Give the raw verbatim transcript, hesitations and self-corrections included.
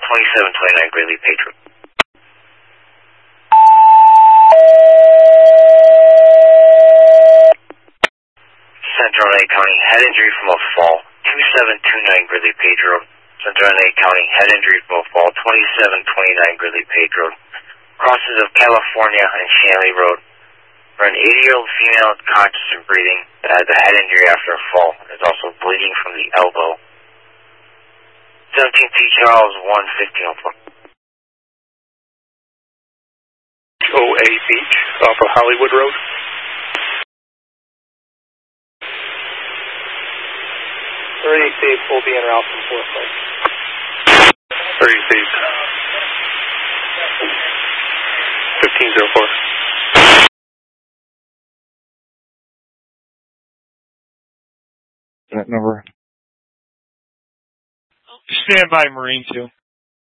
twenty-seven twenty-nine Greeley Page Road. Central L A County, head injury from a fall, two seven two nine Greeley Page Road. Central L A County, head injury from a fall, twenty-seven twenty-nine Greeley Page Road. Crosses of California and Shanley Road. For an eighty-year-old female conscious and breathing that has a head injury after a fall, is also bleeding from the elbow. seventeen T Charles, one fifteen oh four. O A Beach, off of Hollywood Road. thirty safe will be en route from fourth place. thirty safe. fifteen oh four. That number. Stand by, Marine two.